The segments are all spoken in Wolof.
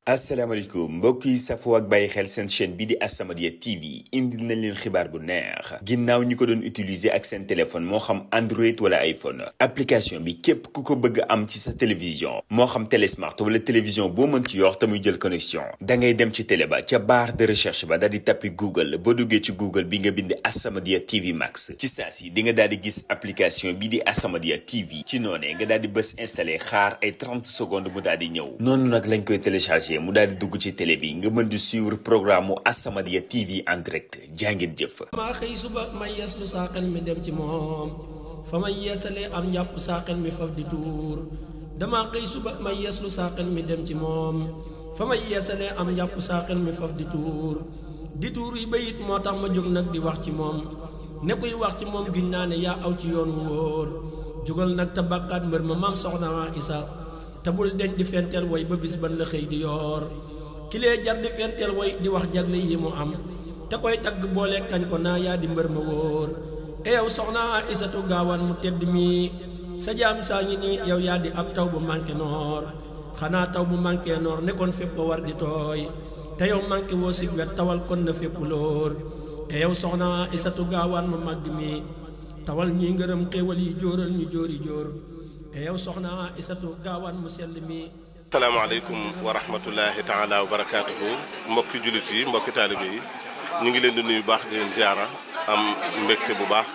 asalaamaaleykum mbokk yi safoo ak bàyyi xel seen chaîne bi di As-Samadiyya TV indil nañ leen xibaar bu neex ginnaaw ñi ko doon utiliser ak seen téléphone moo xam Android wala iPhone application bi képp ku ko bëgg am ci sa télévision moo xam télé smart wala télévision boo mën ci yor te muy jël connexion da ngay dem ci télé ba ca barre de recherche ba daal di tappi Google boo duggee ci Google bi nga bind As-Samadiyya TV Max ci saa si di nga daal di gis application bi di As-Samadiyya TV ci noonee nga daal di bës installé xaar ay 30 secondes mu daal di ñëw noonu nag lañ koy téléchargé mu daal di dugg ci télé bi nga mën di suivre programme mu As-Samadiyya TV en direct jàngeen jëf. maa xëy suba may yeeslu saa xel mi dem ci moom fa may yeesalee am njàpp saa xel mi faf di tuur damaa xëy suba may yeeslu saa xel mi dem ci moom fa may yeesalee am njàpp saa xel mi faf di tuur yi bayit moo tax ma jóg nag di wax ci moom ne kuy wax ci moom giñ naa ne yaa aw ci yoon wu wóor jógal nag te bàkkaat mbër ma maam soxna Isa te bul deñ di fenteel woy ba bis ban la xëy di yoor kilee jar di fenteel woy di wax jagle yi mu am te koy tagg boole kañ ko naa yaa di mbër ma wóor yow soxna Isatu gaawaan mu tedd mi sa jaam saa ngi nii yow yaa di ab taw bu manqué noor xanaa taw bu manqué noor nekkoon fépp a war di tooy te yow manqué woo si wet tawal kon na fépp lóor yow soxna Isatu gaawaan mu màgg mi tawal ñi ngërëm xéewal yi jóoral ñu jóori jóor yow soxna Isatu gaawaan mu sell mi. asalaamaaleykum wa rahmatullahi taala wa barakaatuhu mbokki jullit yi mbokki taalibe yi ñu ngi leen di nuyu baax di leen ziara am mbégte bu baax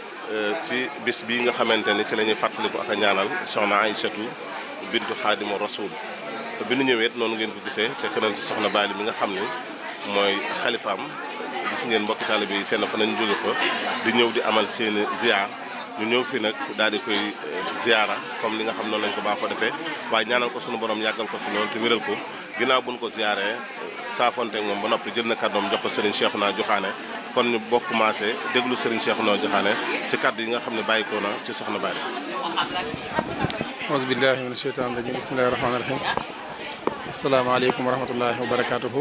ci bis bii nga xamante ni ci la ñuy fàttaliku ak a ñaanal soxna Aysatu bintu Xaadimu Rasuul bi nu ñëwee noonu ngeen ko gisee fekk nañ ci soxna Baali mi nga xam ne mooy xalifaam gis ngeen mbokki taalibe yi fenn fa nañ jóge fa di ñëw di amal seeni ziar. ñu ñëw fi nag daal di koy ziara comme li nga xam noonu lañ ko baaxoo defee waaye ñaanal ko sunu borom yàggal ko fi noonu te wéral ko ginnaaw buñ ko ziaree saafonte moom ba noppi jël na kàddoom jox ko Serigne Cheikhouna Joxaane kon ñu bokk commencé déglu Serigne Cheikhouna Joxaane ci kàddu yi nga xam ne bàyyikoo na ci soxna Bally. auzu billahi mina sheytaani rajim bismillahi rahmaani rahim asalaamaaleykum wa rahmatullahi wa barakaatuhu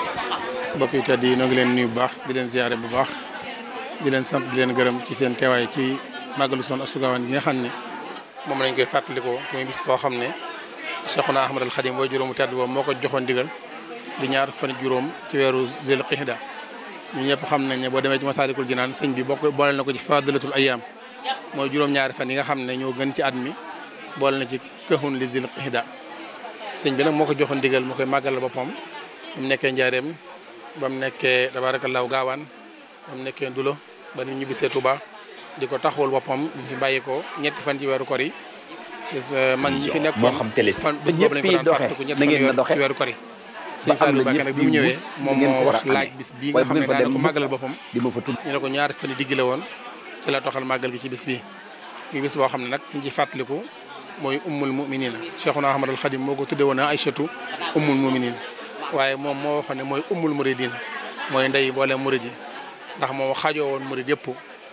mbokk yi tedd yi noo ngi leen nuyu bu baax di leen ziare bu baax di leen sant di leen gërëm ci seen teewaay ci màggalu Soxna Astou Gawane gi nga xam ne moom lañ koy fàttalikoo muy bis boo xam ne Cheikhuna Ahmadul Khadim booy juróomu tedd boobu moo ko joxoon digal di ñaar fan juróom ci weeru Zil Qixda ñu ñëpp xam nañ ne boo demee ci Masaalikul Jinaan sëñ bi bokk boole na ko ci fadilatul ayyaam mooy juróom-ñaari fan yi nga xam ne ñoo gën ci at mi boole na ci këxun li Zil Qixda sëñ bi nag moo ko joxoon digal mu koy màggalal boppam ba mu nekkee Njaareem ba mu nekkee tabaarakallaahu Gaawaan ba mu nekkee Ndulo ba ñu ñibbisee Touba di ko taxawul boppam di fi bàyyi ko ñetti fan ci weeru kor yi mag ñi fi nekk moo xam télé fan bés boobu lañ ko daan fàttaliku ñetti fan ci weeru kor yi sëñ Saliou Mbacké nag bi mu ñëwee moom moo wax laaj bis bii nga xam ne daana ko màggalal boppam ñu ne ko ñaari fan yi digg la woon ci la toxal màggal gi ci bis bi muy bis boo xam ne nag ñu ci fàttaliku mooy ummul muminina Cheikhuna Ahmadul Khadim moo ko tudde woon Aysatu ummul muminin waaye moom moo waxoon ne mooy ummul muridin mooy ndey boole murid yi ndax moo xaajoo woon murid yëpp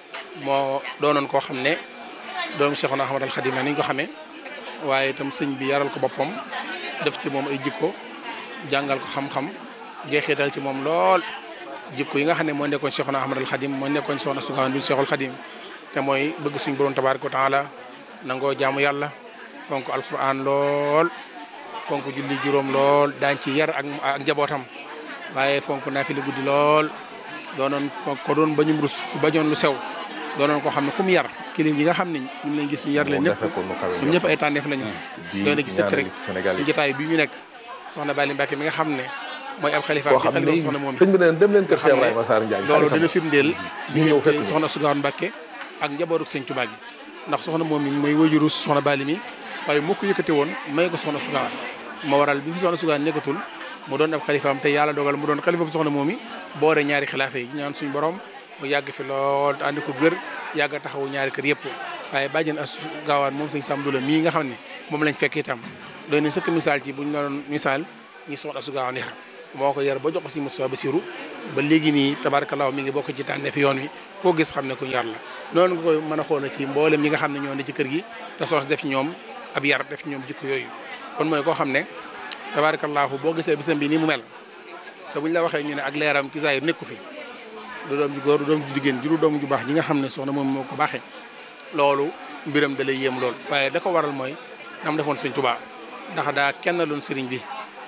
moo doonoon koo xam ne doomu Cheikhuna Ahmadul Khadim la ni ñu ko xamee waaye itam sëñ bi yaral ko boppam def ci moom ay jikko jàngal ko xam-xam jeexital ci moom lool jikko yi nga xam ne moo nekkoon Cheikhuna Ahmadul Khadim moo nekkoon Soxna Astou Gawane du Cheikhul Khadim te mooy bëgg suñu borom tabaaraka wa taala nangoo jaamu yàlla fonk alquran lool fonk julli juróom lool daañ ci yar ak njabootam waaye fonk naafila guddi lool doonoon ko doon bañum rus ku bañoon lu sew doonoon koo xam ne ku mu yar kilim yi nga xam ne ñu ngi leen gis ñu yar leen ñëpp ñoom ñëpp ay tànneef lañu doon na ci sëkk rek suñu jotaay bi ñu nekk soxna Bally Mbacké mi nga xam ne mooy ab xalifa bi xalifa soxna moom sëñ bi ne dem leen kër Cheikh Ibrahima Sarr Ndiaye loolu dina firndeel diggante soxna Astou Gawane Mbacké ak njabootu sëñ Tuubaa gi ndax soxna moom mi mooy wajuru soxna Bally mi waaye moo ko yëkkate woon may ko soxna Astou Gawane moo waral bi fi soxna Astou Gawane nekkatul mu doon ab xalifaam te yàlla dogal mu doon xalifa bu soxna moom mi boore ñaari xilaafa yi ñaan suñu borom mu yàgg fi lool te ànd ko wér yàgg a taxawu ñaari kër yëpp waaye bàjjen Astou Gawane moom sëñ Sam Dula mii nga xam ne moom lañ fekk itam doy na sëkk misaal ci bu ñu doon misaal ñi soxna Astou Gawane yar moo ko yar ba jox ko si Moustapha Bassirou ba léegi nii tabaarakallaahu mi ngi bokk ci tànneef yoon wi koo gis xam ne ku yar la noonu nga koy mën a xool ci mboolem ñi nga xam ne ñoo ne ci kër gi te soos def ñoom ab yar def ñoom jikko yooyu kon mooy koo xam ne tabaarakallaahu boo gisee bisam bi nii mu mel te buñ la waxee ñu ne ak leeram ci zaahir nekku fi du doom ju góor du doom ju jigéen ju doom ju baax ji nga xam ne soxna moom moo ko baaxee loolu mbiram da lay yéem lool waaye da ko waral mooy nam defoon sëñ Tuubaa ndax daa kenn loon sëriñ bi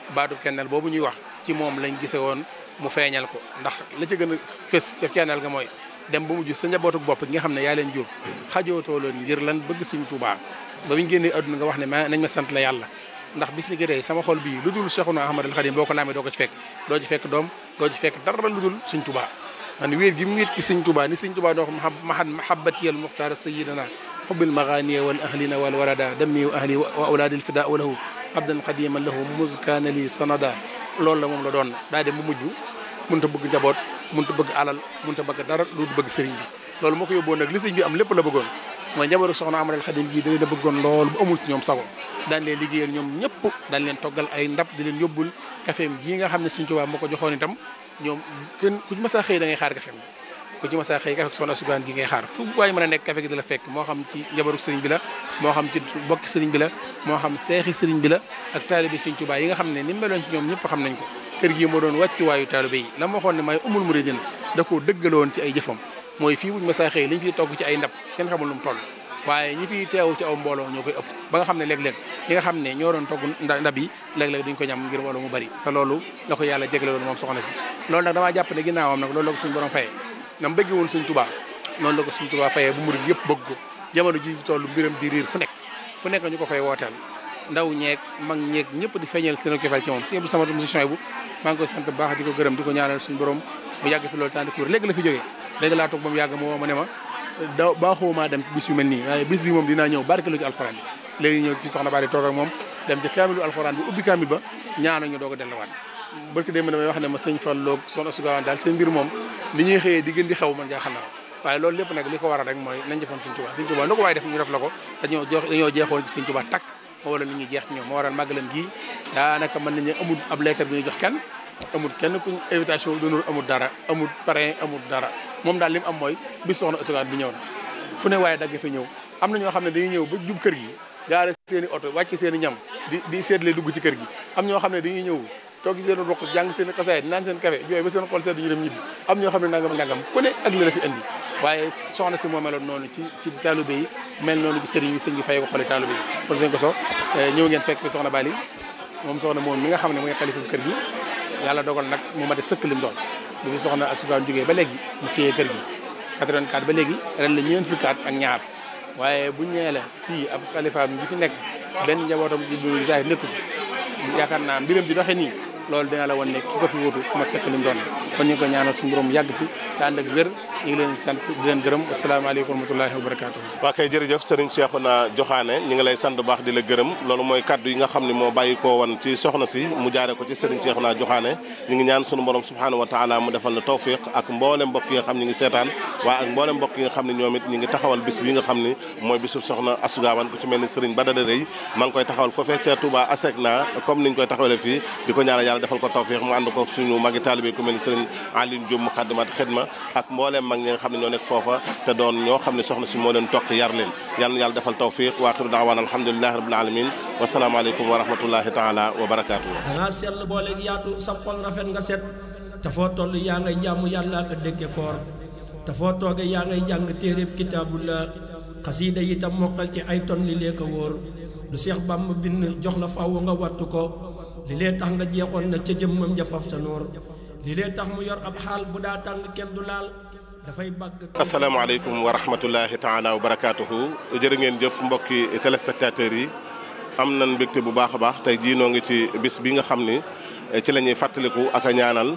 baatu kennal boobu ñuy wax ci moom lañ gise woon mu feeñal ko ndax la ca gën a fës ca kennal ga mooy dem ba mujj sa njabootuk bopp gi nga xam ne yaa leen jur xajootoo leen ngir lan bëgg Sëñ Tuubaa ba ñu génnee àdduna nga wax ne nañ ma sant la yàlla ndax bis ni ki tey sama xol bii lu dul Cheikhuna Ahmadul Khadim boo ko laamee doo ko ci fekk doo ci fekk doom doo ci fekk dara lu dul Sëñ Tuubaa man wéet gi mu wéet ki Sëñ Tuubaa ni Sëñ Tuubaa doo ko mahabbatiyal muxtaar sayidana xubbil maganiya wal ahlina wal warada dammi wa ahli wa awlaadil fida wa lahu abdan qadiman lahu muskaana li sanada loolu la moom la doon daa dem mu mujj mënut a bëgg njaboot mënut a bëgg alal mënut a bëgg dara lu bëgg sëriñ bi loolu moo ko yóbboon nag li sëriñ bi am lépp la bëggoon mooy njabootu Soxna Ahmadul Khadim gii da leen a bëggoon loolu bu amul ci ñoom sago daan leen liggéeyal ñoom ñëpp daan leen toggal ay ndab di leen yóbbul kafeem gii nga xam ne Sëriñ Tuubaa moo ko joxoon itam ñoom kenn ku ci mas a xëy da ngay xaar kafeem ku ci mas a xëy kafe Soxna Asugaan gi ngay xaar fu waaye mën a nekk kafe gi di la fekk moo xam ci njabootu sëriñ bi la moo xam ci bokki sëriñ bi la moo xam seexi sëriñ bi la ak taalibe Sëriñ Tuubaa yi nga xam ne ni meloon ci ñoom ñëpp xam nañ ko kër gi moo doon wàccuwaayu taalibe yi la ma waxoon ne may umul muridin da koo dëggaloon ci ay jëfam mooy fii buñu mas a xëy liñ fiy togg ci ay ndab kenn xamul nu mu toll waaye ñi fiy teewu ci aw mbooloo ñoo koy ëpp ba nga xam ne léeg-léeg ñi nga xam ne ñoo doon togg ndab yi léeg-léeg duñ ko ñam ngir mbooloo mu bari te loolu la ko yàlla jégle loon moom soxna si loolu nag damaa jàpp ne ginnaawam nag loolu la ko suñu borom fayee nam bëgg woon Sëñ Tuubaa noonu la ko Sëñ Tuubaa fayee bu murid yëpp bëgg ko jamono ji toll mbiram di riir fu nekk ñu ko fay wooteel ndaw ñeeg mag ñeeg ñëpp di feeñal seen cofeel ci moom si Abdou Samad musicien bu maa ngi koy sant baax di ko gërëm di ko ñaanal suñu borom mu yàgg fi loolu tànn ko léegi la fi jógee léegi laa toog ba mu yàgg ma woo ma ne ma da baaxoo maa dem bis yu mel nii waaye bis bi moom dinaa ñëw barke lu ci alxuraan bi léegi ñëw fi soxna Bari toog ak moom dem ci kaamilu alxuraan bi ubbi kaamil ba ñaanal ñu doog a delluwaat barke dem damay wax ne ma sëñ Fallu soxna Asugaan daal seen mbir moom li ñuy xëyee di gën di xew man jaaxal na waaye loolu lépp nag li ko waral rek mooy nañ defoon Sëñ Tuubaa Sëñ Tuubaa nu ko waaye def ñu def la ko dañoo jeexoon ci Sëñ Tuubaa takk moo waral li ñuy jeex ñoom moo waral màggalam gii daanaka mën nañu amul ab lettre bi ñu jox kenn amul kenn kuñ invitation doonul amul dara amul parrain amul dara moom daal li mu am mooy bis soxna Asugaan bi ñëw na fu ne waaye dagg fi ñëw am na ñoo xam ne dañuy ñëw ba jub kër gi gaare seen i oto wàcc seen i ñam di seetle dugg ci kër gi am ñoo xam ne dañuy ñëw toog ci seen roq jàng seen xasaayid naan seen café yooyu ba seen xol sedd ñu dem ñibbi am ñoo xam ne nangam ku ne ak li la fi indi waaye soxna si moo meloon noonu ci taalibe yi mel noonu bi sëriñ bi sëñ bi fay ko xole taalibe yi kon sëñ ko so ñëw ngeen fekk fi soxna Bali moom soxna moom mi nga xam ne mooy xalifa kër gi yàlla dogal nag mu mate sëkk lim doon bi fi soxna Asugaan jógee ba léegi mu téye kër gi 84 ba léegi ren la ñeent fukki at ak ñaar waaye bu ñeele fii ab xalifaam bi fi nekk benn njabootam di bu saay nekku yaakaar naa mbiram di doxe nii loolu dina la wan ne ki ko fi wutu ma sekk lim doon kon ñu ngi ko ñaanal suñu borom yàgg fi te ànd ak wér ñu ngi leen sant di leen gërëm asalaamaaleykum wa rahmatullahi wa barakaatu. waa kay jërëjëf Serigne Cheikhouna Joxaane ñu ngi lay sant baax di la gërëm loolu mooy kaddu yi nga xam ne moo bàyyi koo wan ci soxna si mu jaare ko ci Serigne Cheikhouna Joxaane ñu ngi ñaan sunu borom subhanahu wa taala mu defal na tawfiq ak mboolem mbokk yi nga xam ñu ngi seetaan waaye ak mboolem mbokk yi nga xam ne ñoom it ñu ngi taxawal bis bi nga xam ne mooy bisu soxna Asugaan ku ci mel ni Serigne Badara Rey maa ngi koy taxawal foofee ca Touba Asegna comme niñ koy taxawalee fii di ko ñaanal yàlla defal ko tawfiq mu ànd ko suñu magi taalibe ku mel ni Serigne Aline Diop Muxaddamaat Xidma ak mboolem mag ñi nga xam ne ñoo nekk foofa te doon ñoo xam ne soxna si moo leen tokk yar leen yal na yàlla defal tawfiq wa axiru daawaan alhamdulilahi rabbil alamin wasalaamaaleykum wa rahmatullahi taala wa barakaatu. dangaa sell boole yaatu sa xol rafet nga set te foo toll yaa ngay jàmm yàlla ak dëkke koor te foo tooge yaa ngay jàng téeréb kitaabullah xasiida yi tam mokkal ci ay ton li lee ko wóor lu Seex Bàmba bind jox la faaw nga wattu ko li lee tax nga jeexoon na ca jëmmam ja faf ta noor li lee tax mu yor ab xaal bu daa tàng kenn du laal dafay bàgg. asalaamaaleykum wa rahmatullahi taala wa barakaatuhu jërë ngeen jëf mbokki téléspectateurs yi am nañ mbégte bu baax a baax tey jii noo ngi ci bis bi nga xam ni ci la ñuy fàttaliku ak a ñaanal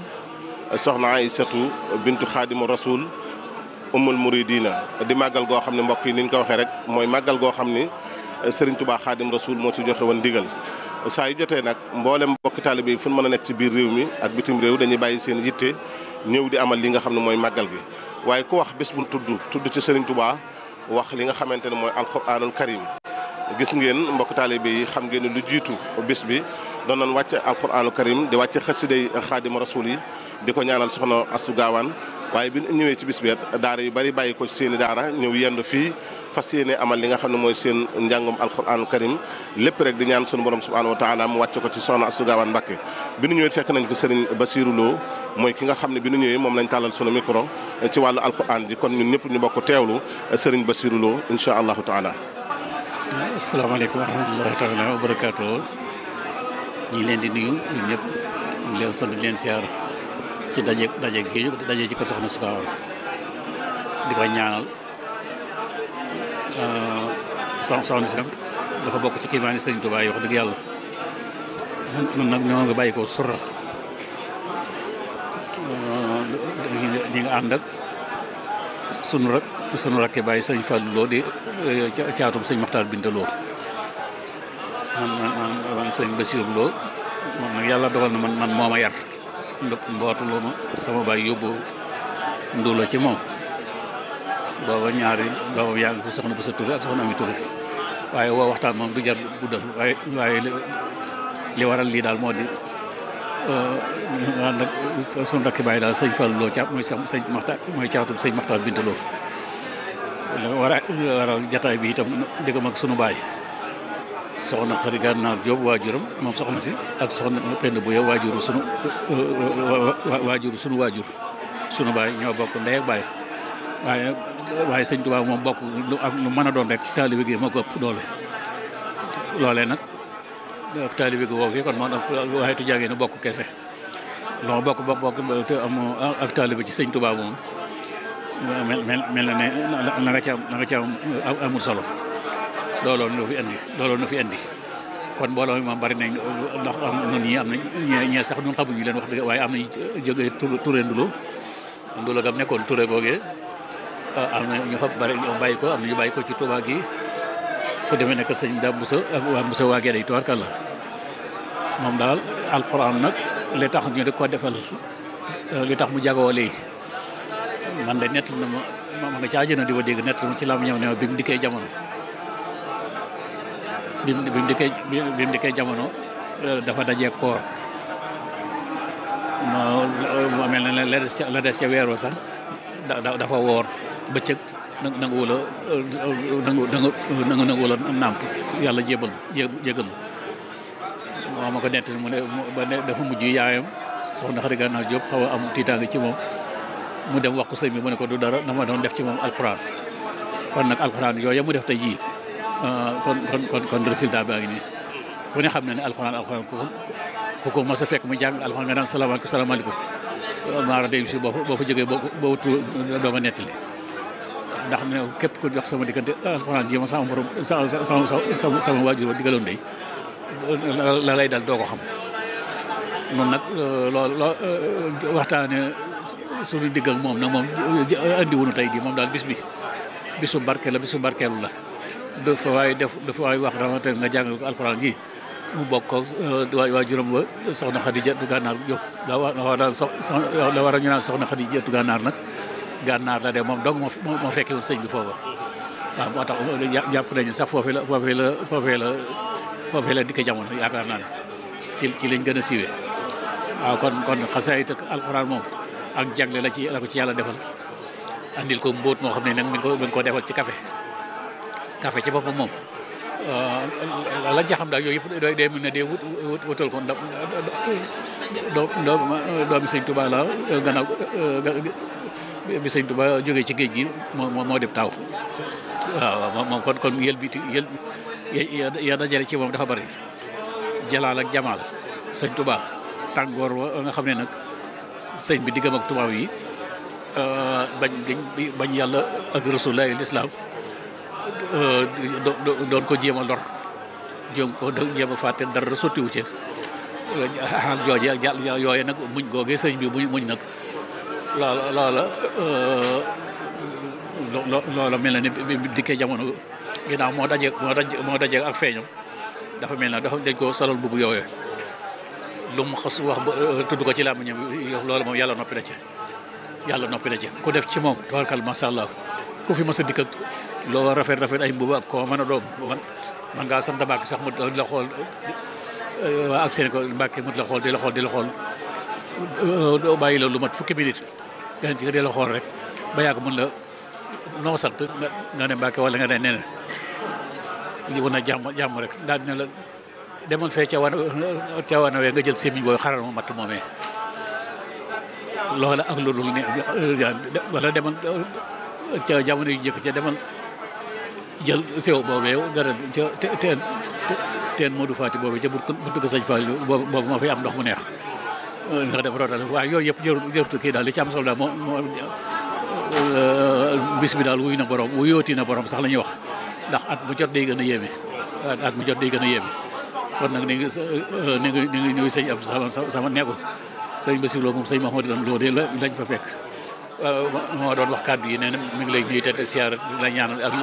soxna Aysatu bintu Xaadimu Rasul ummul muridina di màggal goo xam ne mbokk yi ni ñu ko waxee rek mooy màggal goo xam ni Serigne Touba Xaadim Rasul moo ci joxe woon ndigal saa yu jotee nag mboolem mbokki taalibe yi fu ñu mën a nekk ci biir réew mi ak bitim réew dañuy bàyyi seen yitte ñëw di amal li nga xam ne mooy màggal gi waaye ku wax bés bu tudd ci Serigne Touba wax li nga xamante ne mooy alquranul karim gis ngeen mbokk taalibe yi xam ngeen ne lu jiitu bés bi doon nañ wàcce alquranul karim di wàcce xasiday Xaadim Rasul yi di ko ñaanal soxna Asugaan waaye bi ñëwee ci bis bi daara yu bari bàyyi ko ci seen i daara ñëw yendu fii fas yéene amal li nga xam ne mooy seen njàngum alquranul karim lépp rek di ñaan sunu borom subhanahu wa taala mu wàcce ko ci soxna Asugaan Mbàkke bi ñu ñëwee fekk nañ fi Serigne Bassirou Lo mooy ki nga xam ne bi ñu ñëwee moom lañ tàllal sunu micro ci wàllu alquran ji kon ñun ñëpp ñu bokk teewlu Serigne Bassirou Lo incha allahu taala. asalaamaaleykum wa rahmatullahi taala wa barakaatu ñu ngi leen di nuyu ñun ñëpp di leen sant di leen siyaar ci daje gi daje ci kër Soxna Su Gaawaan di ko ñaanal soxna si nag dafa bokk ci kiimaani Sëriñ Tuubaa yi wax dëgg yàlla ñun nag ñoo nga bàyyi ko Surra di nga ànd ak sunu rakki bàyyi sëñ Fallou Lo di caatum sëñ Maxtaar Binta Lo man sëñ Basiir Lo man nag yàlla dogal na man moo ma yar mbootu loo ma sama baay yóbbu ndula ci moom booba ñaari doomam yaa ngi fi soxna bu sa Touré ak soxna Ami Touré waaye woo waxtaan moom du jar guddal waaye li waral lii daal moo di nag sunu rakki bàyyi daal sëñ Fallou Lo caat mooy sëñ Maxtaar mooy caatum sëñ Maxtaar Binta Lo waral jataay bi itam diggam ak sunu baay soxna Xari Gànnaar Jóob waajuram moom soxna si ak soxna Penda Buya waajuru sunu waajur sunu baay ñoo bokk ndey ak baay waaye sëñ Tuubaa moom bokk lu mën a doon rek taalibe gi moo ko ëpp doole loolee nag taalibe gi woowu kon moom waaye tu jàngee ne bokk kese loo bokk te am ak taalibe ci sëñ Tuubaa moom mel na ne na nga ca amul solo looloo nu fi indi kon mbooloo mi moom bari nañ ndax am nun ñi am nañ ñee sax ñun xamuñu leen wax dëgg waaye am nañ jógee Touré Ndulo gam nekkoon Touré googee am na ñu fa bari ñu bàyyi ko am na ñu bàyyi ko ci Touba gi fu demee nekk sëñ Dame Moussa ak waa Moussa waa Guèye tubaarkàlla moom daal alxuraan nag li tax ñu di ko defal li tax mu jagoo lii man de nett na ma nga caa jëna di ko dégg nett ma ci lam ñëw ne bi mu dikkee jamono bi mu dikkee jamono dafa dajee koor ma mel na la des ca weeroo sax dafa woor bëccëg nangu wala nàmp yàlla jégal moo ma ko nettali mu ne ba ne dafa mujj yaayam soxna Xari Gànnaar Jóob xaw a am tiitaange ci moom mu dem wax ko sëñ bi mu ne ko du dara dama doon def ci moom alxuraan kon nag alxuraan yooyu mu def tey jii kon résultat baa ngi nii ku ne xam na ne alxuraan ku ko mos a fekk mu jàng alxuraan nga naan salaamaaleykum maara day si boo fa jógee boo dooma nettali ndax ne képp ku jox sama diggante alxuraan ji ma sama borom sama waajur ba digaloon day la lay dal doo ko xam noonu nag loolu waxtaane suñu digg ak moom nag moom andi wuñu tey di moom daal bisu barke la bisu barkeelu la dafa waay wax rawatina nga jàngal ko alxuraan ji mu bokk ko waajuram ba soxna Xadijatu Gànnaar Jóob la war a ñu naan soxna Xadijatu Gànnaar nag Gànnaar la de moom donc moo fekkee woon sëñ bi foofa waaw moo tax jàpp nañu sax foofee la dikke jamono yaakaar naa ne ci lañ gën a siiwee waaw kon xasaayit ak alxuraan moom ak jagle la ko ci yàlla defal andil ko mbóot moo xam ne nag mi ngi ko defal ci café ci boppam moom la ca xam daal yooyu yëpp day mel ne dee wutal ko doomi sëñ Tuubaa la gannaaw bi sëñ Tuubaa jógee ci géej gi moo dem taw waaw moom kon yël ya dajale ci moom dafa bari jalaal ak jamaal sëñ Tuubaa tàngoor wa nga xam ne nag sëñ bi diggam ak tubaab yi bañ yàlla ak rasulullaahi lislaam doon ko jéem a lor jéem a fàtte dara sottiwu ci xaal jooje ak yooye nag muñ googee sëñ bi muñ nag loola mel na ni bi dikkee jamono ginnaaw moo daje ak feeñam dafa mel na dañ ko solal mbubu yooye lu mu xas wax ba tudd ko ci làmmiñam loolu moom yàlla noppi na ci ku def ci moom tabarkal masha Allah ku fi mas a dikk ak loo rafet ay mbubu ak koo mën a doom man ngaa sant Mbàkke sax mu di la xool waa ak seen ko Mbàkke mu di la xool doo bàyyi la lu mat fukki minute gan ci di la xool rek ba yàgg mën la noo sant nga ne Mbàkke wala nga ne neneen ñu mën a jàmm rek daal ne la demal fee ca wana wee nga jël sémiñ booy xaral ma matt moomee loola ak loolu ne wala demal ca jamono yu njëkk ca demal jël sew boobee nga ca teen Modou Fati boobu ca buntu ko sëñ Fall boobu moo fay am ndox mu neex nga dem rootal waaye yooyu yëpp jërutu kii daal li ci am solo daal moo bis bi daal wuy na borom wuyooti na borom sax la ñuy wax ndax at mu jot day gën a yéeme at mu jot day gën a yéeme kon nag ni ngi nuyu sëñ Abdou sama nekku sëñ Bassirou Lo moom sëñ Mahamadou Lo de lañ fa fekk moo doon wax kàddu yi nee na mi ngi lay nuyu te siyaara la ñaanal ak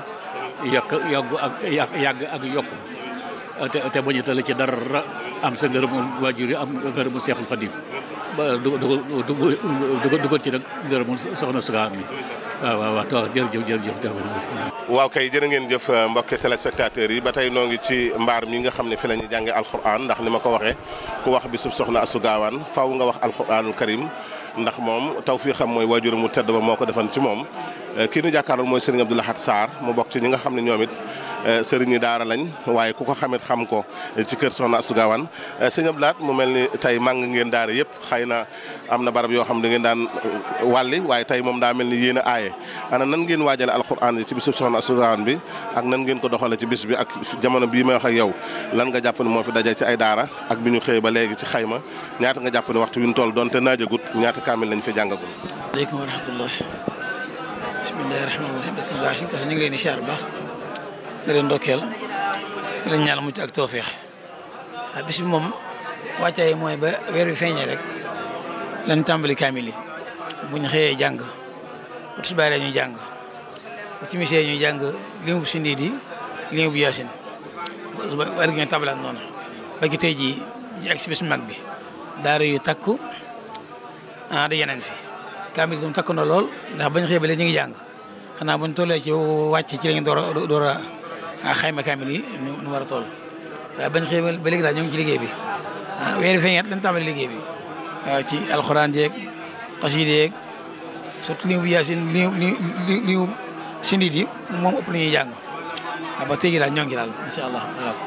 yàgg ak yokku te bañu tala ci dara am sa ngërëmul waajur yi am ngërëmul Seexul Xadim ba dugal ci nag ngërëmul soxna Sugaan mi waaw jërëjëf waaw kay jërë ngeen jëf mbokki téléspectateurs yi ba tey noo ngi ci mbaar mi nga xam ne fi la ñuy jànge alquran ndax ni ma ko waxee ku wax bisub soxna Astou Gawane faw nga wax alquranul karim ndax moom tawfiixam mooy waajur mu tedd ba moo ko defan ci moom kii nu jàkkaarlool mooy Serigne Abdou Lahad Sarr mu bokk ci ñi nga xam ne ñoom it sëriñ yi daara lañ waaye ku ko xamit xam ko ci kër soxna Astou Gawane sëñ Abdou Lahad mu mel ni tey màng ngeen daara yëpp xëy na am na barab yoo xam ne da ngeen daan wàlli waaye tey moom daa mel ni yéen a aaye ana nan ngeen waajale alxuraan yi ci bisu soxna Astou Gawane bi ak nan ngeen ko doxale ci bis bi ak jamono bii may wax ak yow lan nga jàpp ne moo fi daje ci ay daara ak bi ñu xëy ba léegi ci xayma ñaata nga jàpp ne waxtu wi ñu toll doonte naajagut ñaata kaamil lañ fi jàngagul. aleykum wa rahmatullah bismillahi rahmaani rahim baax si parce que ñu ngi leen di siyaar bu baax di leen ndokkeel di leen ñaan mucc ak toofeex waaw bis bi moom wàccaay mooy ba weer wi feeñee rek lañ tàmbali kaamil yi buñ xëyee jàng bu tisbaaree ñuy jàng bu timisee ñuy jàng limu bu sindi di limu bu yaasin war gi ñu tàmbalaat noonu ba ci tey jii ñu egg si bis mag bi daara yu takku da yeneen fi kaamil itam takku na lool ndax bañ xëy ba léegi ñu ngi jàng xanaa buñ tollee ci wàcc ci lañu door a xayma kaamil yi nu war a toll waaye bañ xëy ba léegi daal ñoo ngi ci liggéey bi weeri feeñeet lañ tàmbali liggéey bi waaw ci alxuraan jeeg xasida yeeg surtout limu bu yaasin limu sindit yi moom ëpp la ñuy jàng waaw ba tey daal ñoo ngi daal incha allah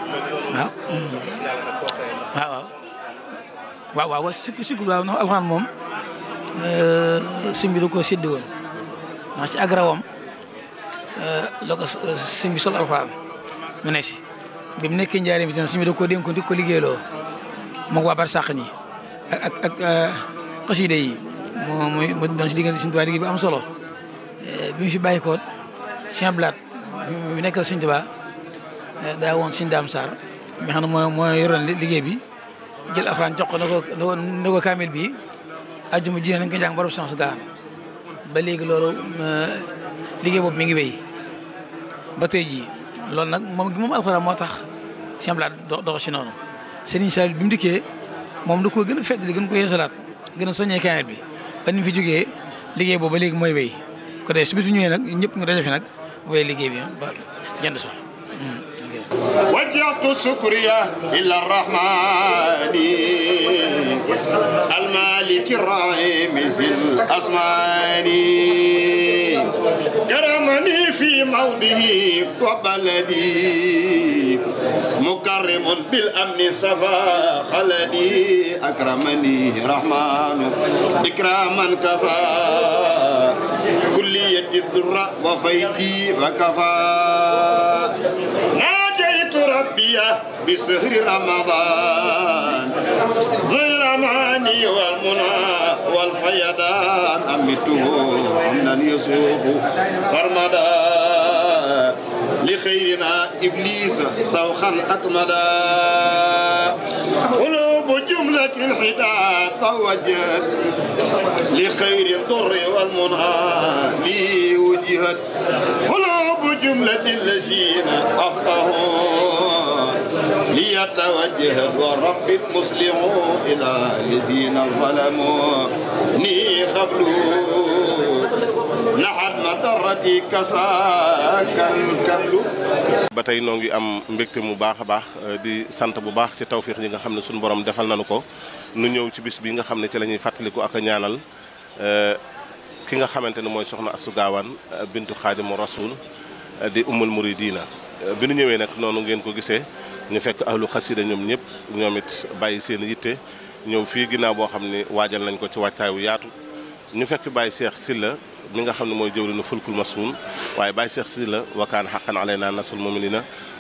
waaw sikku waaw ndax alxuraan moom sëñ bi da koo sédd woon ndax ci agrawam la ko sëñ bi sol alxuraan mu ne si bi mu nekkee njaareem itam sëñ bi da koo dénkoon di ko liggéeyloo moog waa barsàq ñi ak xasida yi mu doon si diggante Sëñ Tuubaa liggéey bu am solo bi mu fi bàyyi ko Sëñ Abdou Lahad bi nekkal Sëñ Tuubaa daa woon Sëñ Daam Sarr mi xam ne moo yoroon liggéey bi jël alxuraan jox ko ne ko kaamil bi ajjuma ji nañ ko jàng borom Soxna Astou Gawane ba léegi loolu liggéey boobu mi ngi wéy ba tey jii loolu nag moom alxuraan moo tax Sëñ Abdou Lahad dox si noonu Serigne Saliou bi mu dikkee moom da koo gën a feddali gën ko yeesalaat gën a soññee kaamil bi ba ni mu fi jógee liggéey boobu ba léegi mooy wéy ko dee su bis bi ñëwee nag ñëpp nga daje fi nag wéy liggéey bi ba jënd so وجهت شكريا إلى الرحمن المالك الرحيم ذي الأزمان كرمني في موضعه وبلدي مكرم بالأمن صفا خلدي أكرمني رحمن إكراما كفى كلية الدر وفيدي وكفى ربي بسهر رمضان ذي الأماني والمنى والفيضان أمته من يسوق سرمدا لخيرنا إبليس سوخا أكمدا قلوب جملة الحداد توجهت لخير الضر والمنى لي وجهت قلوب جملة الذين أفقهوا ليتوجه والرب المسلم إلى الذين ظلموا ني قبلوا نحن مضرتي كساك الكبل ba tey noo ngi am mbégte mu baax a baax di sant bu baax ci tawfiix yi nga xam ne suñu borom defal nañu ko nu ñëw ci bis bi nga xam ne ci la ñuy fàttaliku ak a ñaanal ki nga xamante ne mooy soxna Astou Gawane bintu Xaadimu Rasuul di ummul muridina bi nu ñëwee nag noonu ngeen ko gisee ñu fekk ahlu xasida ñoom ñëpp ñoom it bàyyi seen yitte ñëw fii ginnaaw boo xam ne waajal nañ ko ci waajtaay wu yaatu ñu fekk fi Baye Cheikh Sylla mi nga xam ne mooy jëwriñu fulkul masuun waaye Baye Cheikh Sylla wakaan xaqan alaynaa nasul mu'minina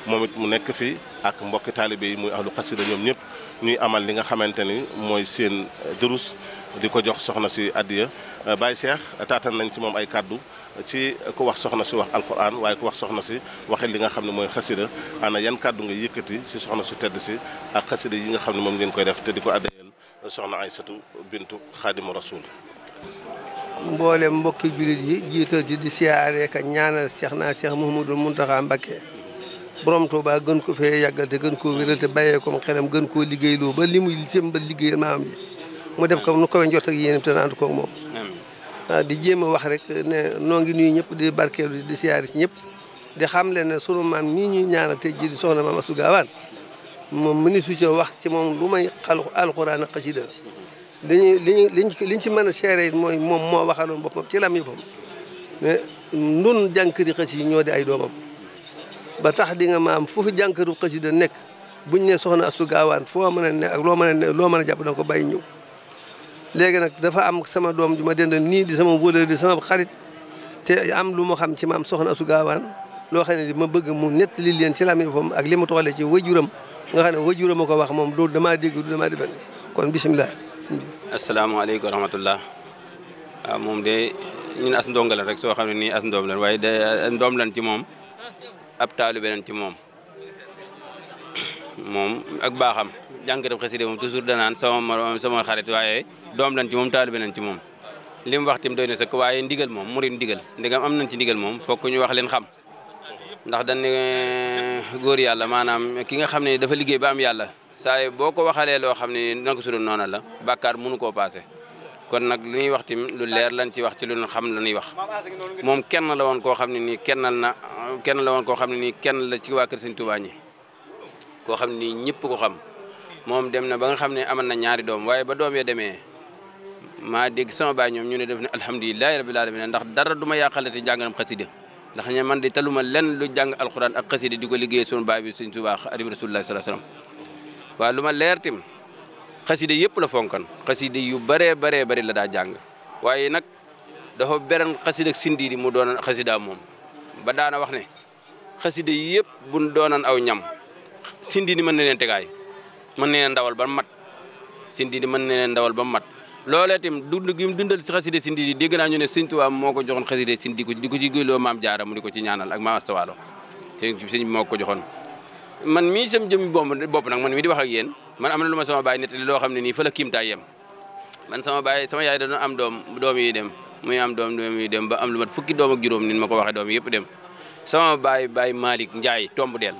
moom it mu nekk fi ak mbokki taalibe yi muy ahlu xasida ñoom ñëpp ñuy amal li nga xamante ni mooy seen durus di ko jox soxna si addiya Baye Cheikh taatan nañ ci moom ay kàddu ci ku wax soxna si wax alquran waaye ku wax soxna si waxee li nga xam ne mooy xasida ana yan kàddu nga yëkkati si soxna su tedd si ak xasida yi nga xam ne moom ngeen koy def te di ko addayal soxna Aysatu bintu Xaadimu Rasul. mboolem mbokki jullit yi jiital ci di siyaare ka ñaanal Cheikh Mouhamadou Mountakha Mbacké borom Touba gën ko fee yàggal te gën koo wéral te bàyyee ko xelam gën koo liggéeyloo ba li muy sëmba liggéeyal maam yi mu def ko nu koy njort ak yéen te ànd koog moom. di jéem a wax rek ne noo ngi nuyu ñëpp di barkeelu di siyaare ci ñëpp di xam leen ne sunu maam ñii ñuy ñaanal tey jii di soxna maam Astou Gawane moom mëni su ca wax ci moom lu may alxuraan ak xasida liñ ci mën a seere mooy moom moo waxaloon boppam ci lam yëppam ne ndun jànkari xas yi ñoo di ay doomam ba tax di nga maam fu fi jànkaru xasida nekk buñ ne soxna Astou Gawane foo mën a ne ak loo mën a jàpp danga ko bàyyi ñëw léegi nag dafa am sama doom ju ma dendal nii di sama wóolal di sama xarit te am lu ma xam ci maam soxna Astou Gawane loo xam ne di ma bëgg mu nettali leen ci lam yëppam ak li ma toxalee ci wajuram nga xam ne wajuram a ko wax moom loolu damaa dégg du damaa defe kon bisimilah. asalaamaaleykum wa rahmatullah waaw moom de ñun as ndongo lan rek soo xam ne nii as ndoom lan waaye de ndoom lan ci moom ab taalibe lan ci moom ak baaxam jànkatu xasida moom toujours danaan sama xarit waaye doom lan ci moom taalibe lan ci moom li mu wax tim doy na sëkk waaye ndigal moom murid ndigal ndigam am nañ ci ndigal moom fokk ñu wax leen xam ndax dañ ne góor yàlla maanaam ki nga xam ne dafa liggéey ba am yàlla saa boo ko waxalee loo xam ne naka su dul noonu la bàkkaar mënu koo paase kon nag li ñuy wax tim lu leer lañ ci wax ci lu ñu xam la ñuy wax moom kenn la woon koo xam ne nii kenn la woon koo xam ne nii kenn la ci waa kër Sëñ Tuubaa ñi koo xam ne nii ñëpp ko xam moom dem na ba nga xam ne amal na ñaari doom waaye ba doom ya demee maa dégg sama baay ñoom ñu ne def ne alhamdulilahi rabbil alamin ndax dara du ma yàqalati jànganam xasida ndax ñe man di taluma lenn lu jàng alquran ak xasida di ko liggéey sunu baay bi Sëñ Tuubaa Xaadimu Rasuulillaahi sallallaahu alayhi wa sallam waaw lu ma leer tim xasida yëpp la fonkan xasida yu bëree bëri la daa jàng waaye nag dafa beran xasida ak sindiidi mu doonan xasida moom ba daana wax ne xasida yëpp buñ doonan aw ñam sindiidi mën na leen tegaay mën na leen ndawal ba mat sindiidi mën na leen ndawal ba mat loolee tim dund gi mu dundal si xasida sindiidi dégg naa ñu ne Sëñ Tuubaa moo ko joxoon xasida sindiidi di ko ci gëloo maam jaara mu di ko ci ñaanal ak maam Asta Waalo sëñ moo ko joxoon man mii sam jëmmi bopp nag man mii di wax ak yéen man am na lu ma sama baay nettali loo xam ne nii fa la kiimtaay yem man sama yaay da doon am doom yi dem muy am doom yi dem ba am lu mat fukki doom ak juróom nin ma ko waxee doom yëpp dem sama baay Malick Ndiaye tomb del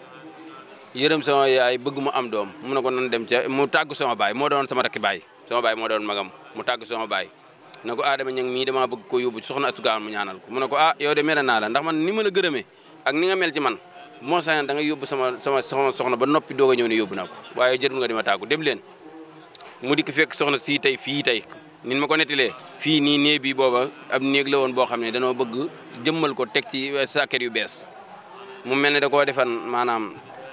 yërëm sama yaay bëgg mu am doom mu ne ko nan dem ca mu tàggu sama baay moo doon sama rakki baay sama baay moo doon magam mu tàggu sama baay ne ko Adama Ñang mii damaa bëgg ko yóbbu soxna Astou Gawane mu ñaanal ko mu ne ko yow de mere naa la ndax man ni ma la gërëmee ak ni nga mel ci man moo sañoon da nga yóbbu sama soxna ba noppi doog a ñëw ne yóbbu naa ko waaye jërul nga di ma tàggu dem leen mu dikk fekk soxna si tey fii tey nin ma ko nettilee fii nii néeg bi booba ab néeg la woon boo xam ne danoo bëgg jëmmal ko teg ci sàkket yu bees mu mel ne da koo defan maanaam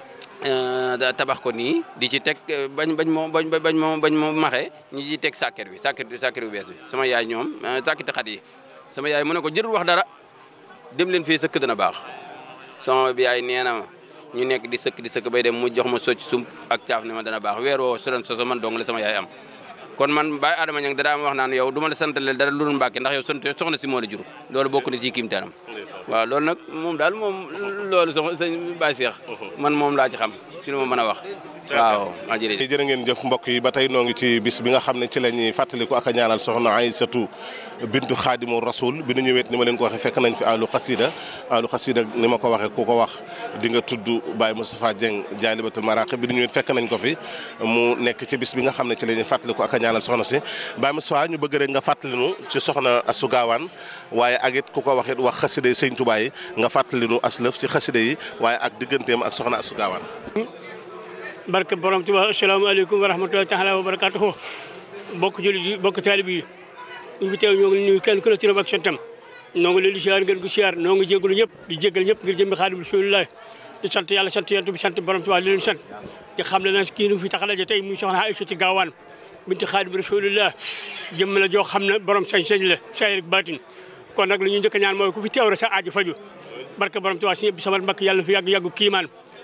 tabax ko nii di ci teg bañ moo maxee ñi ci teg sàkket yu bees bi sama yaay ñoom sàkketi xat yi sama yaay mu ne ko jërul wax dara dem leen fii sëkk dana baax sama bi yaay nee na ma ñu nekk di sëkk bay dem mu jox ma socc sump ak caaf ne ma dana baax weer woo sodan soso man dong la sama yaay am kon man Baye Adama Ñang da ma wax naan yow du ma la santaleel dara lu dul Mbàkke ndax yow soxna si moo la jur loolu bokk na ci kiimtaanam waaw loolu nag moom daal moom loolu sëñ Baye Cheikh man moom laa ci xam ci lu ma mën a wax waaw jërë ngeen jëf mbokk yi ba tey noo ngi ci bis bi nga xam ne ci la ñuy fàttaliku ak a ñaanal soxna Aysatu bintu Xaadimu Rasul bi nu ñëwet ni ma leen ko waxee fekk nañ fi ahlu xasida ni ma ko waxee ku ko wax di nga tudd Baye Moustapha Dieng Jaalibatul Maraqib bi nu ñëwet fekk nañ ko fi mu nekk ci bis bi nga xam ne ci la ñuy fàttaliku ak a ñaanal soxna si Baye Moustapha ñu bëgg rek nga fàttalinu ci soxna Astou Gawane waaye ak it ku ko wax it wax xasida yi Sëñ Tuubaa yi nga fàttalinu aslëf ci xasida yi waaye ak digganteem ak soxna Astou Gawane. barke borom Tuubaa asalaamaaleykum wa rahmatullahi taala wa barakaatuhu bokk jullit yi bokk taalib yi ñu fi teew ñoo ngi nuyu kenn ku ne turam ak santam noo ngi leen di siyaar ngeen ko siyaar noo ngi jégalu ñëpp di jégal ñëpp ngir jëmmi Xaadimu Rasuulillaahi di sant yàlla sant yonent bi sant borom Tuubaa li leen sant di xam ne nag kii nu fi tax a daje tey muy soxna Aysatu Gawane binti Xaadimu Rasuulillaahi jëmm la joo xam ne borom sañ-sañ la saayir ak baatin kon nag li ñu njëkk a ñaan mooy ku fi teew rek sa aaju faju barke borom Tuubaa si ñëpp bi samal mbakk yàlla na fi yàgg kiimaan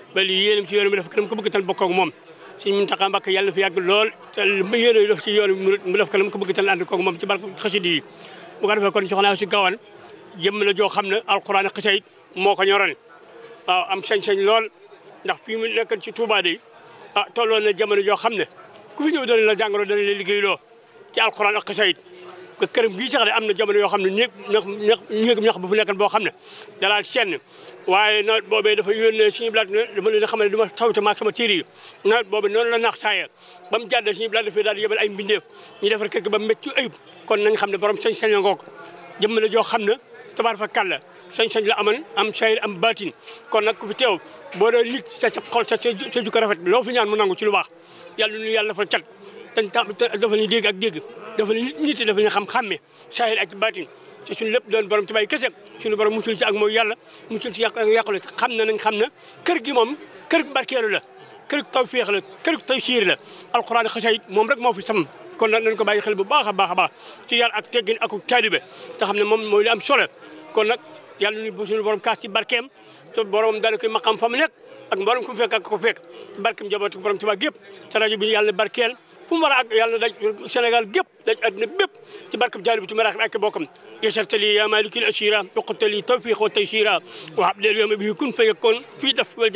ba li yéenam ci yoon bi dafa kanam ko bëgg tan bokk ak moom Sëñ Muntaxa Mbàkke yàlla na fi yàgg lool te mu yéene def ci yoon bi mu def kanam ko bëgg tan ànd koog moom ci barke xasida yi bu ko defee kon soxna si Gawane jëm la joo xam ne alxuraan ak xasida moo ko ñoroon waaw am sañ-sañ lool ndax fii mu nekk ci Touba de tolloon na jamono joo xam ne ku fi ñëw dana la jàngaloo dana la liggéeyloo ci alxuraan ak xasida que këram gii sax de am na jamono yoo xam ne néeg ñax bu fu nekkal boo xam ne dalaal senn waaye nawet boobee dafa yónnee suñu blaat dama leen xam ne dama tawte maag sama téere yi nawet boobu noonu la naax saaya ba mu jàddee suñu blaat dafay daal di yebal ay mbindeef ñu defar kër gi ba mu métti ayib kon nañ xam ne borom sañ-sañ la ngoog jëmm la joo xam ne tabaar fa kàlla sañ-sañ la aman am sayir am baatin kon nag ku fi teew boo dee lig sa xol sa jukko rafet loo fi ñaan mu nangu ci lu baax yàlla nu yàlla dafa cat dafa ñu dégg ak dégg dafa ne nit dafa ñu xam-xamme saahir ak baatin te suñu lépp doon borom Tuubaa kese suñu borom muccul ci ak mooy yàlla muccul ci yàqule xam na nañ xam ne kër gi moom kër barkeelu la kër tawfeex la kër taysiir la alxuraan xasaayid moom rek moo fi sam kon nag nañ ko bàyyi xel bu baax a baax a baax ci yar ak teggin ak taalibe te xam ne moom mooy li am solo kon nag yàlla nu suñu borom kaas ci barkeem te borom daal koy maqam fa mu nekk ak borom ku fekk ak ko fekk barkeem njaboot borom Tuubaa gépp te rajo bi yàlla barkeel fu mu war a ak yàlla daj Sénégal gépp daj àddina bépp ci barkab Jaalibatul Maraaxib ak bokkam yasartali ya malikil asira yoqutali tawfiq wa taysira wa habdel yoma bihi kun fa yakun fii daf wal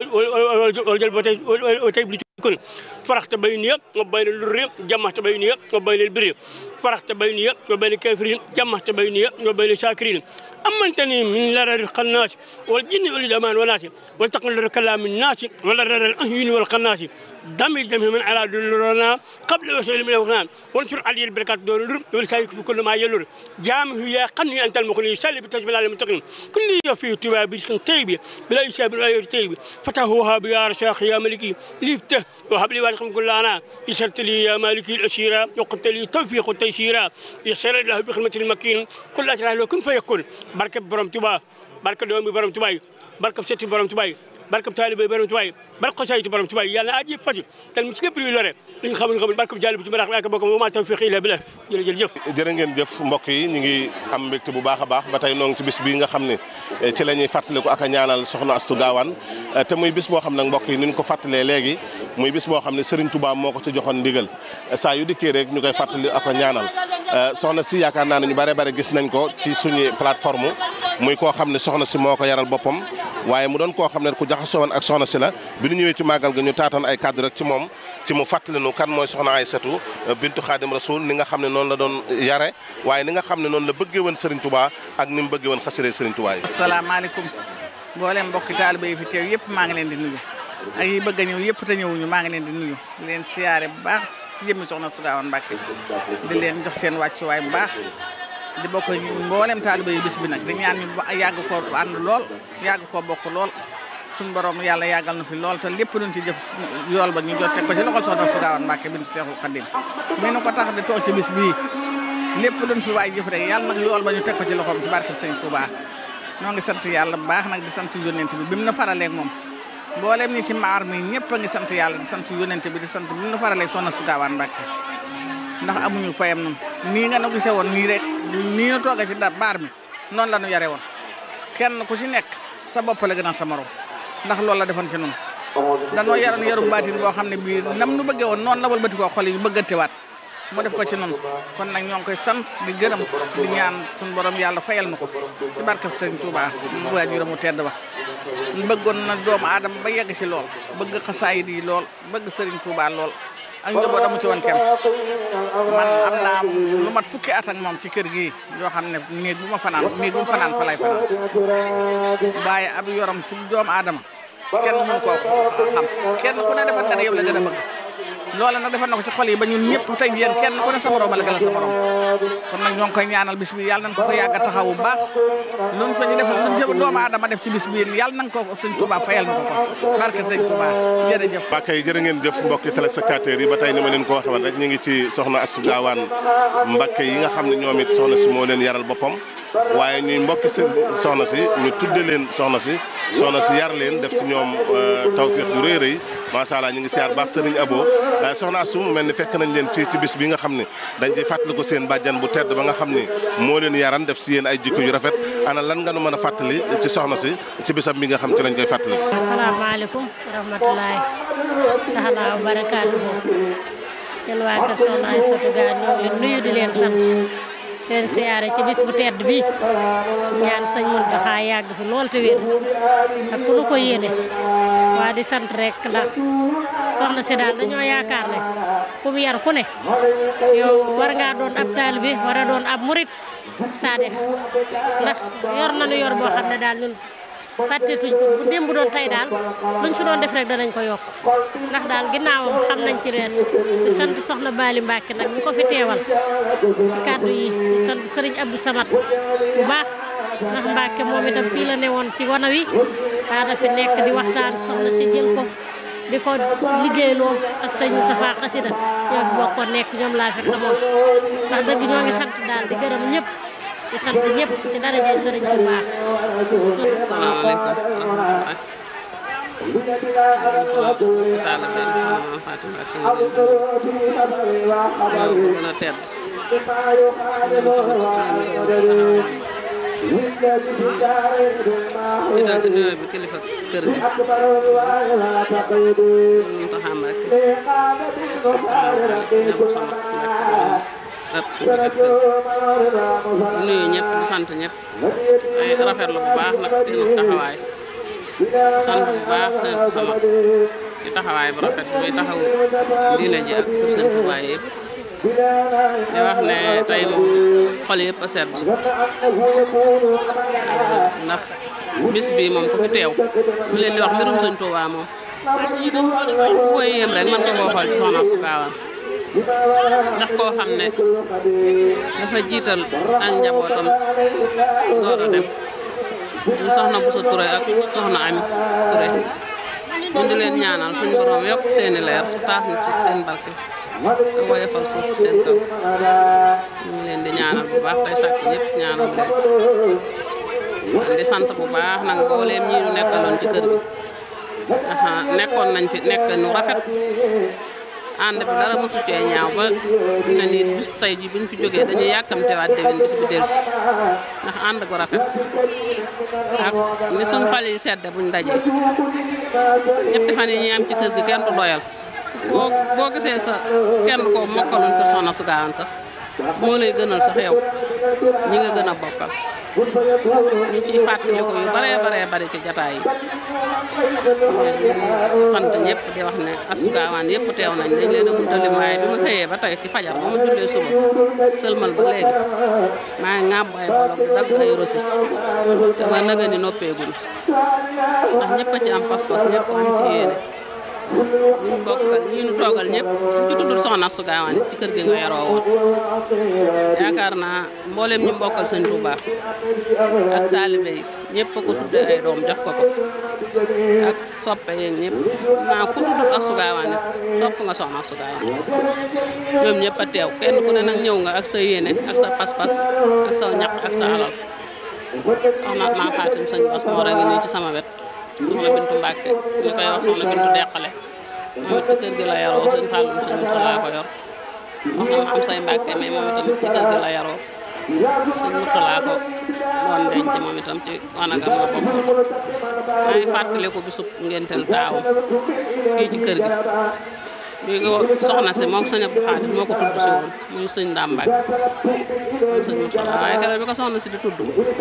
jalba tay bi kun faraxta bayniya wa bayna lurri jamahta bayniya wa bayna albirri faraxta bayniya wa bayna kafirin jamahta bayniya wa bayna shakirin أمنتني من لرر القناش والجن والإدمان والناس والتقل كلام الناس ولرر الأهين والقناش دم الجميع من على دلرنا قبل وسائل من الأغنام وانشر علي البركات دور والسايك في كل ما يلور جامه يا قني أنت المخلي سالي بتجمل على المتقين كل فيه تبا برزق طيب بلا يشاب ولا يرتيب فتحوها بيا رشاق يا ملكي ليفته وهب لي وارقم كل أنا يسرت لي يا مالكي الأسيرة وقلت لي توفيق التيسيرة يسر له بخدمة المكين كل أجره له كن فيكون barke borom Tuubaa barke doomi borom Tuubaa yi barke sëti borom Tuubaa yi barke taalibe borom Tuubaa yi barke xasaayid borom Tuubaa yi yàlla na aji faju tal ci lépp luy lore li nga xamul barke Jaalibatul Maraaxib ak bokkam ma tawfiq illa billah jërëjëf jërë ngeen jëf mbokk yi ñu ngi am mbégte bu baax a baax ba tey noo ngi ci bis bi nga xam ne ci la ñuy fàttaliku ak a ñaanal soxna Astou Gawane te muy bis boo xam nag mbokk yi ni ñu ko fàttalee léegi muy bis boo xam ne Serigne Touba moo ko ci joxoon ndigal saa yu dikkee rek ñu koy fàttali ak a ñaanal soxna si yaakaar naa ne ñu bare gis nañ ko ci suñu plateforme muy koo xam ne soxna si moo ko yaral boppam waaye mu doon koo xam ne ku jaxasoo woon ak soxna si la bi ñu ñëwee ci màggal ga ñu taatan ay kàddu rek ci moom ci mu fàttali nu kan mooy soxna Aysatu bintu Xaadim Rasul ni nga xam ne noonu la doon yare waaye ni nga xam ne noonu la bëggee woon Serigne Touba ak ni mu bëggee woon xasida Serigne Touba yi. asalaamaaleykum mboolem mbokki taalibe yi fi teew yëpp maa ngi leen di nuyu ak yi bëgg a ñëw yëpp te ñëwuñu maa ngi leen di nuyu di leen siyaare bu baax ci jëmmi soxna Astou Gawane Mbàkke di leen jox seen wàccuwaay bu baax di bokk mboolem taalibe yi bis bi nag di ñaan ñu yàgg koo ànd lool yàgg koo bokk lool suñu borom yàlla yàggal na fi lool te lépp luñ ci jëf yool ba ñu jot teg ko ci loxol soxna Astou Gawane Mbàkke bintu Seexul Xadim mi nu ko tax di toog ci bis bii lépp luñ fi waay jëf rek yàlla nag yool ba ñu teg ko ci loxoom ci barkeb Sëñ Tuubaa noo ngi sant yàlla bu baax nag di sant yónnent bi mu na faraleeg moom mboolem ñi ci maar mi ñëpp a ngi sant yàlla di sant yónnent bi di sant bi mu na faraleeg soxna Astou Gawane Mbàkke ndax amuñu payam noonu nii nga nu gisee woon nii rek nii nu tooga ci baar mi noonu la nu yare woon kenn ku ci nekk sa bopp la gënal sa morom ndax loolu la defoon ci noonu danoo yaroon yarum baatin boo xam ne bii nam nu bëggee woon noonu la walbati koo xol yi bëggantewaat mu def ko ci noonu kon nag ñoo ngi koy sant di gërëm di ñaan suñu borom yàlla fayal na ko ci barke Sëñ Tuubaa mu waajuram mu tedd ba bëggoon na doomu aadama ba yegg ci lool bëgg xasaayid yi lool bëgg Sëriñ Tuubaa lool ak njaboot amu ci woon kenn man am naa lu mat fukki at ak moom ci kër gi yoo xam ne néeg bu ma fanaan fa lay fanaan waaye ab yorom ci doomu aadama kenn mënu koo xam kenn ku ne defal nga ne yow la gën a bëgg loola nag defal na ko ci xol yi ba ñun ñëpp tey yéen kenn ku ne sa morom la gënal sa morom kon nag ñoo ngi koy ñaanal bis bi yàlla nañ ko yàgg a taxaw bu baax luñ ko ñu defal luñ ci doomu aadama def ci bis bi yàlla nañ ko Sëñ Touba fayal na ko barke Sëñ Touba jërëjëf ba kay jërë ngeen jëf mbokki téléspectateurs yi ba tey ni ma leen ko waxee woon rek ñu ngi ci soxna Astou Gawane Mbàkke yi nga xam ne ñoom it soxna si moo leen yaral boppam waaye ñuy mbokki soxna si ñu tudde leen soxna si yar leen def ci ñoom tawfiix ju rëy rëy macha allah ñu ngi siyaar baax Serigne Abo soxna Astou mu mel ni fekk nañ leen fii ci bis bi nga xam ne dañ ciy fàttali ko seen bàjjan bu tedd ba nga xam ne moo leen yaran def si yéen ay jikko yu rafet ana lan nga nu mën a fàttali ci soxna si ci bisam bi nga xam ci lañ koy fàttali. asalaamaaleykum wa rahmatulahi taala wa barakaatu. yéen waa kër Soxna Aysatu Gaane ñoo ngi leen nuyu di leen sant leen siyaare ci bis bu tedd bi ñaan sëñ Muntaxa yàgg fi lool te wér ak ku nu ko yéene waa di sant rek ndax soxna si daal dañoo yaakaar ne ku mu yar ku ne yow war ngaa doon ab taalibe war a doon ab murit saadix ndax yor nañu yor boo xam ne daal ñun fàttetuñ ko bu démb doon tey daal luñ fi doon def rek danañ ko yokk ndax daal ginnaawam xam nañ ci reet di sant soxna Bali Mbàkke nag ñu ko fi teewal ci kàddu yi di sant sëriñ Abdou Samad bu baax ndax Mbàkke moom itam fii la newoon ci wana wi daana fi nekk di waxtaan soxna si jël ko di ko liggéeyloo ak sëñ Moustapha Xasida ñoo fi bokkoon nekk ñoom laa fi xamoon ndax dëgg ñoo ngi sant daal di gërëm ñëpp di sant ñëpp ci daraja sëriñ Tuubaa. Asalaamaaleykum wa rahmatulah. bu gën a tedd itam te nuyoo bi kilifa kër gi Muntaxa Mbàkke nuyu ñëpp di sant ñëpp ay rafetlu bu baax nag seen taxawaay sant bu baax seen sama ci taxawaay bu rafet bi taxaw diine ji ak seen Tuubaa yëpp di wax ne tey moom xol yëpp a sedd ndax bis bi moom ku fi teew bu leen di wax mbirum sëñ Tuubaa moom ku koy yéem rek mën nga koo xool ci Soxna Astou Gawane ndax koo xam ne dafa jiital ak njabootam door a dem ñu soxna Bousso Touré ak soxna Ami Touré ñu di leen ñaanal suñu borom yokk seeni leer taas ñu ci seen barke te woyofal suuf ci seen kaw ñu ngi leen di ñaanal bu baax tey sàkk ñëpp ñaanal leen di sant bu baax nag mbooleem ñi ñu nekkaloon ci kër gi nekkoon nañ fi nekk nu rafet ànd bi dara mosu cee ñaaw ba ne nii bis tey ji buñ fi jógee dañuy yàkkamtewaat déwén bis bi dellusi ndax ànd gu rafet ak ni suñ xol yi sedd buñ dajee ñetti fan yi ñuy am ci kër gi kenn du doyal boo gisee sa kenn ko mokkaluñ kër Soxna Astou Gawane sax moo lay gënal sax yow ñi nga gën a bokkal ñu ciy fàttaliku yu baree bari ci jataay yi sant ñëpp di wax ne Astou Gawane yëpp teew nañ dañ leen a mënta lim waaye bi ma xëyee ba tey ci fajar ba ma jullee suba sëlmal ba léegi maa ngi ŋàbb ay bolok di dagg ay rosi te ma nëga ni noppeeguñ ndax ñëpp a ci am pas-pas ñëpp am ci yéene ñu bokkal ñi ñu toogal ñëpp ci tuddul Soxna Astou Gawane ci kër gi nga yaroo woon yaakaar naa mboolem ñu bokkal sëñ Tuubaa ak taalibe yi ñëpp ko tudde ay doom jox ko ak soppe yeeg ñëpp naa ku tuddul Astou Gawane sopp nga Soxna Astou Gawane ñoom ñëpp a teew kenn ku ne nag ñëw nga ak sa yéene ak sa pas-pas ak sa ñaq ak sa alal soxna maa Fatim sëñ Bas moo ngi nii ci sama wet soxna Bintu Mbàkke ñu koy wax soxna Bintu Deqale moom it ci kër gi la yaroo sëñ Fallum sëñ Murtala ko yor soxna ma am say Mbàkke mais moom itam ci kër gi la yaroo sëñ Murtala ko doon denc moom itam ci wanagam nga bokkoon maa ngi fàttaliku bisub ngéntel taawam fii ci kër gi bi ko soxna si moom sëñ Abdou Khadir moo ko tudd si woon muy sëñ Ndam Mbàkke moom sëñ Murtala waaye keroog bi ko soxna si di tudd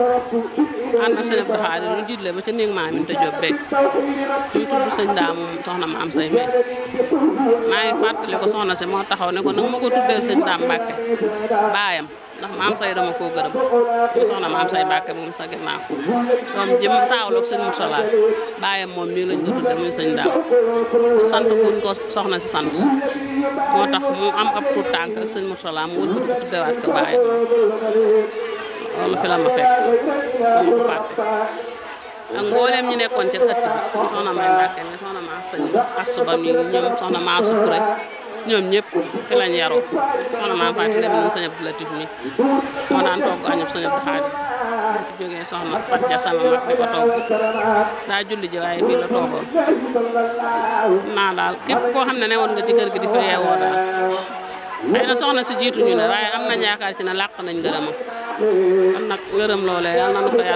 ànd ak sëñ Abdou Khadir ñu jiitle ba ca néeg maamin te Jóob beeg ñuy tudd sëñ Ndam moom soxna ma am say mee maa ngi fàttali ko soxna si moo taxaw ne ko nag ma ko tuddee sëñ Ndam Mbàkke baayam ndax ma am say dama koo gërëm ñu soxna ma am say Mbàkke moom sa ginnaaw doom jëm taawloog sëñ Murtala baayam moom nii lañ ko tudde muy sëñ Ndam sant kuñ ko soxna si sant moo tax mu am ab tuut tànk ak sëñ Murtala mu wut ko tuddewaat ko baayam loolu fi la ma fekk moom ko fàtte ak mboolem ñi nekkoon ci ëtt bi soxna May Mbàkke mi soxna maa sëñ Astou Ba mi ñoom soxna maa Sukuré ñoom ñëpp fi lañ yaroo soxna maa Faati Dem moom sëñ Abdou Latif mi moo daan togg añub sëñ Abdou Khadir bu ci jógee soxna Fat Ja sama mag di ko togg daa julli ji waaye fii la toogoon naa daal képp koo xam ne newoon nga ci kër gi di fi yeewoo daal xëy na soxna si jiituñu ne waaye am nañ yaakaar ci ne làq nañ ngërëmam kon nag ngërëm loolee yal na nu ko